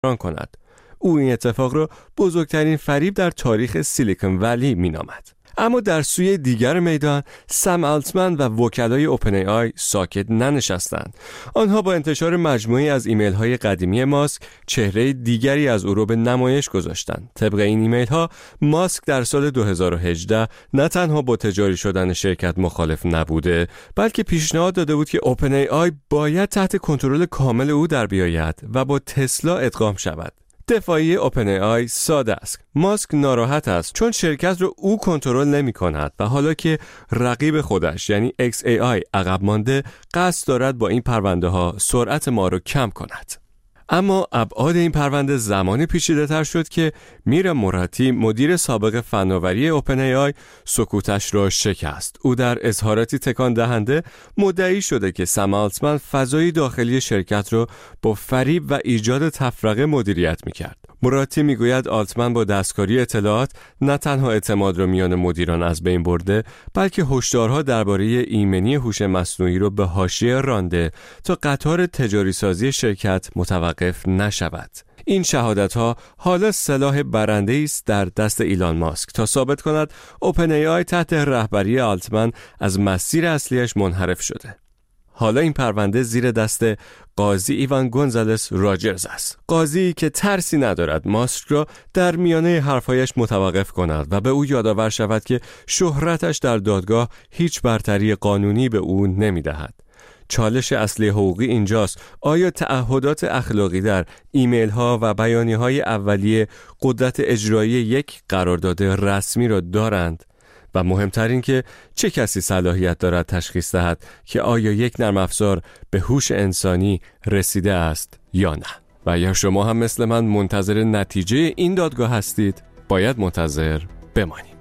کند. او این اتفاق را بزرگترین فریب در تاریخ سیلیکون ولی مینامد. اما در سوی دیگر میدان سم آلتمن و وکلای اوپن ای آی ساکت ننشستند. آنها با انتشار مجموعی از ایمیل های قدیمی ماسک چهره دیگری از او را به نمایش گذاشتند. طبق این ایمیل ها ماسک در سال 2018 نه تنها با تجاری شدن شرکت مخالف نبوده، بلکه پیشنهاد داده بود که اوپن ای آی باید تحت کنترل کامل او در بیاید و با تسلا ادغام شود. دفاعی اوپن ای آی ساده است. ماسک ناراحت است چون شرکت رو او کنترل نمی کند و حالا که رقیب خودش یعنی XAI عقب مانده، قصد دارد با این پرونده ها سرعت ما رو کم کند. اما ابعاد این پرونده زمانی پیچیده تر شد که میرا موراتی مدیر سابق فناوری اوپن ای آی سکوتش را شکست. او در اظهاراتی تکان دهنده مدعی شده که سم آلتمن فضای داخلی شرکت را با فریب و ایجاد تفرقه مدیریت میکرد. موراتی میگوید آلتمن با دستکاری اطلاعات نه تنها اعتماد را میان مدیران از بین برده، بلکه هشدارها درباره ایمنی هوش مصنوعی را به حاشیه رانده تا قطار تجاری سازی شرکت متوقف نشود. این شهادت‌ها حالا سلاح برنده است در دست ایلان ماسک تا ثابت کند اوپن ای آی تحت رهبری آلتمن از مسیر اصلیش منحرف شده. حالا این پرونده زیر دست قاضی ایوان گونزالس راجرز است. قاضی که ترسی ندارد ماسک را در میانه حرفایش متوقف کند و به او یادآور شود که شهرتش در دادگاه هیچ برتری قانونی به او نمی‌دهد. چالش اصلی حقوقی اینجاست: آیا تعهدات اخلاقی در ایمیل ها و بیانیه های اولیه قدرت اجرایی یک قرارداد رسمی را دارند؟ و مهمتر این که چه کسی صلاحیت دارد تشخیص دهد که آیا یک نرم افزار به هوش انسانی رسیده است یا نه؟ و یا شما هم مثل من منتظر نتیجه این دادگاه هستید؟ باید منتظر بمانید.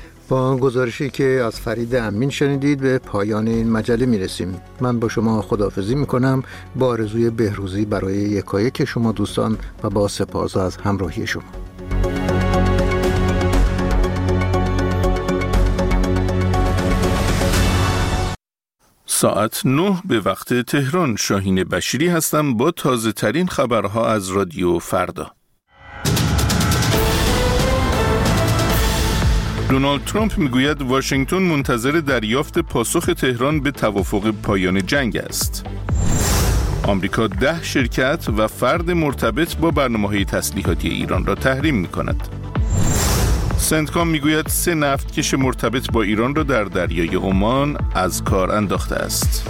با گزارشی که از فرید امین شنیدید به پایان این مجله میرسیم. من با شما خداحافظی میکنم با آرزوی بهروزی برای یکایک شما دوستان و با سپاس از همراهی شما. ساعت 9 به وقت تهران. شاهین بشیری هستم با تازه ترین خبرها از رادیو فردا. دونالد ترامپ میگوید واشنگتن منتظر دریافت پاسخ تهران به توافق پایان جنگ است. آمریکا 10 شرکت و فرد مرتبط با برنامه‌های تسلیحاتی ایران را تحریم می‌کند. سنتکام میگوید 3 نفتکش مرتبط با ایران را در دریای عمان از کار انداخته است.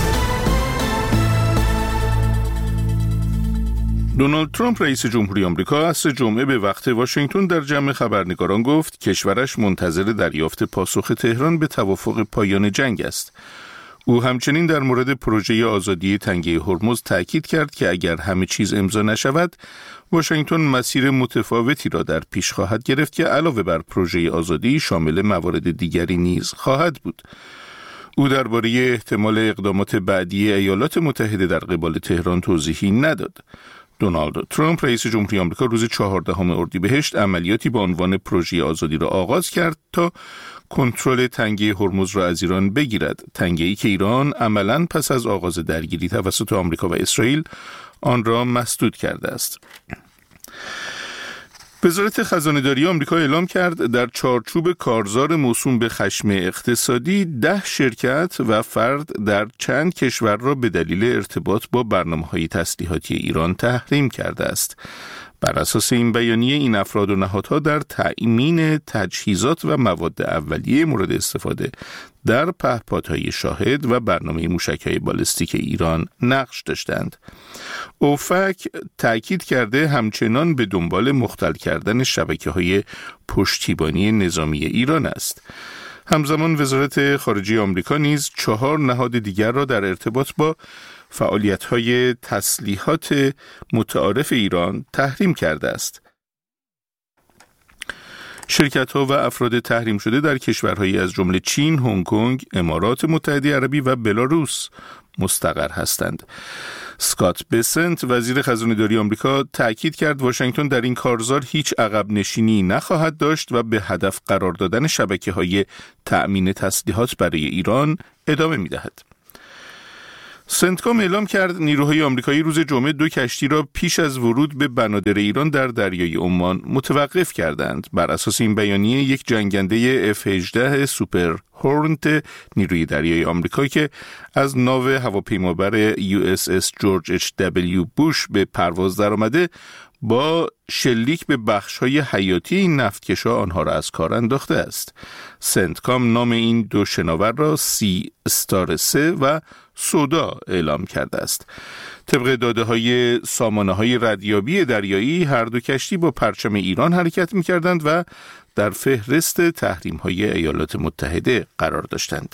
دونالد ترامپ رئیس جمهوری آمریکا عصر جمعه به وقت واشنگتن در جمع خبرنگاران گفت کشورش منتظر دریافت پاسخ تهران به توافق پایان جنگ است. او همچنین در مورد پروژه آزادی تنگه هرمز تأکید کرد که اگر همه چیز امضا نشود، واشنگتن مسیر متفاوتی را در پیش خواهد گرفت که علاوه بر پروژه آزادی شامل موارد دیگری نیز خواهد بود. او درباره احتمال اقدامات بعدی ایالات متحده در قبال تهران توضیحی نداد. دونالد ترامپ رئیس جمهوری آمریکا روز 14 اردیبهشت عملیاتی با عنوان پروژه آزادی را آغاز کرد تا کنترل تنگه هرمز را از ایران بگیرد. تنگه‌ای که ایران عملاً پس از آغاز درگیری توسط آمریکا و اسرائیل آن را مسدود کرده است. وزارت خزانه‌داری آمریکا اعلام کرد در چارچوب کارزار موسوم به خشم اقتصادی 10 شرکت و فرد در چند کشور را به دلیل ارتباط با برنامه‌های تسلیحاتی ایران تحریم کرده است. بر اساس این بیانیه این افراد و نهادها در تأمین تجهیزات و مواد اولیه مورد استفاده در پهپادهای شاهد و برنامه موشک‌های بالستیک ایران نقش داشتند. اوفک تأکید کرده همچنان به دنبال مختل کردن شبکه‌های پشتیبانی نظامی ایران است. همزمان وزارت خارجه آمریکا نیز 4 نهاد دیگر را در ارتباط با فعالیت‌های تسلیحات متعارف ایران تحریم کرده است. شرکت‌ها و افراد تحریم شده در کشورهایی از جمله چین، هنگ کنگ، امارات متحده عربی و بلاروس مستقر هستند. اسکات بسنت وزیر خزانه‌داری آمریکا تأکید کرد واشنگتن در این کارزار هیچ عقب نشینی نخواهد داشت و به هدف قرار دادن شبکه‌های تأمین تسلیحات برای ایران ادامه می‌دهد. سنتکام اعلام کرد نیروهای آمریکایی روز جمعه 2 کشتی را پیش از ورود به بنادر ایران در دریای عمان متوقف کردند. بر اساس این بیانیه یک جنگنده F-18 سوپر هورنت نیروی دریایی آمریکا که از ناو هواپیمابر USS جورج H.W. بوش به پرواز درآمده با شلیک به بخش‌های حیاتی این نفتکشا آنها را از کار انداخته است. سنتکام نام این 2 شناور را سی استار 3 و سودا اعلام کرده است. طبق داده‌های سامانه‌های ردیابی دریایی هر 2 کشتی با پرچم ایران حرکت می‌کردند و در فهرست تحریم‌های ایالات متحده قرار داشتند.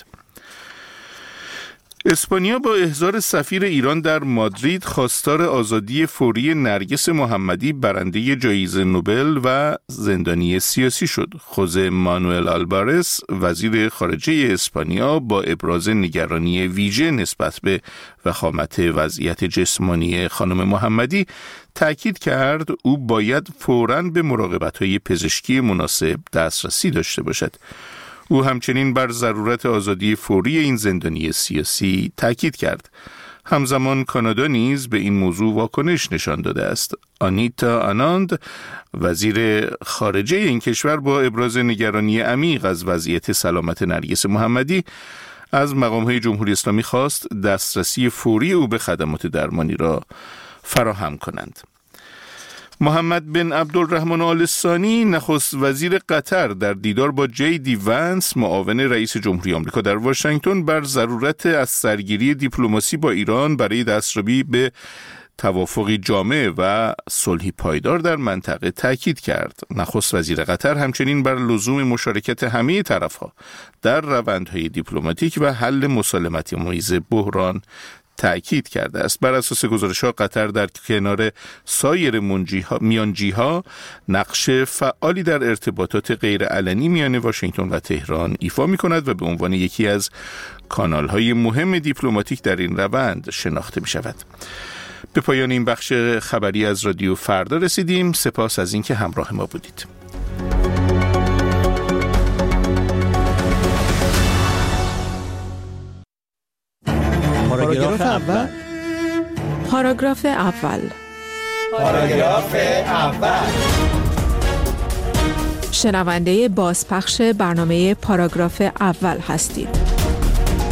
اسپانیا با احضار سفیر ایران در مادرید خواستار آزادی فوری نرگس محمدی برنده جایزه نوبل و زندانی سیاسی شد. خوزه مانوئل آلبارس وزیر خارجه اسپانیا با ابراز نگرانی ویژه نسبت به وخامت وضعیت جسمانی خانم محمدی تأکید کرد او باید فوراً به مراقبت‌های پزشکی مناسب دسترسی داشته باشد. او همچنین بر ضرورت آزادی فوری این زندانی سیاسی تاکید کرد. همزمان کانادا نیز به این موضوع واکنش نشان داده است. آنیتا آناند وزیر خارجه این کشور با ابراز نگرانی عمیق از وضعیت سلامت نرگس محمدی از مقام‌های جمهوری اسلامی خواست دسترسی فوری او به خدمات درمانی را فراهم کنند. محمد بن عبدالرحمن آل ثانی نخست وزیر قطر در دیدار با JD وانس معاون رئیس جمهوری آمریکا در واشنگتن بر ضرورت از سرگیری دیپلماسی با ایران برای دستیابی به توافقی جامع و صلحی پایدار در منطقه تاکید کرد. نخست وزیر قطر همچنین بر لزوم مشارکت همه طرف‌ها در روندهای دیپلماتیک و حل مسالمت‌آمیز بحران تأکید کرده است. بر اساس گزارش‌ها قطر در کنار سایر میانجی‌ها نقش فعالی در ارتباطات غیرعلنی میان واشنگتن و تهران ایفا می‌کند و به عنوان یکی از کانال‌های مهم دیپلماتیک در این روند شناخته می‌شود. به پایان این بخش خبری از رادیو فردا رسیدیم. سپاس از اینکه همراه ما بودید. پاراگراف اول. پاراگراف اول. پاراگراف اول. شنونده بازپخش برنامه پاراگراف اول هستید.